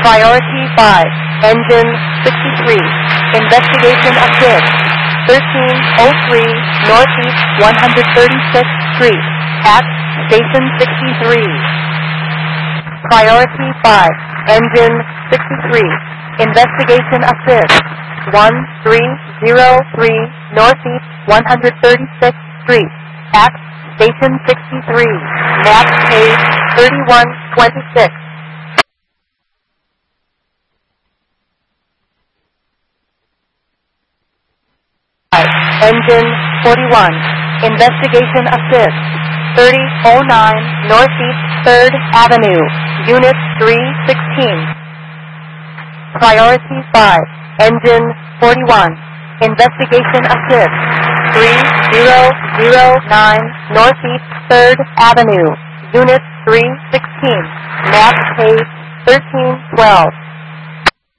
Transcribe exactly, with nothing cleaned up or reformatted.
Priority five, Engine sixty-three, Investigation assist, thirteen oh three Northeast one hundred thirty-sixth Street, at Station sixty-three. Priority five, Engine sixty-three, Investigation assist, one three oh three Northeast one hundred thirty-sixth Street, at Station sixty-three, map page thirty-one twenty-six. Engine forty-one, Investigation assist, thirty oh nine Northeast third Avenue, Unit three sixteen. Priority five, Engine forty-one, Investigation assist, three oh nine Northeast third Avenue, Unit three sixteen, map page thirteen twelve.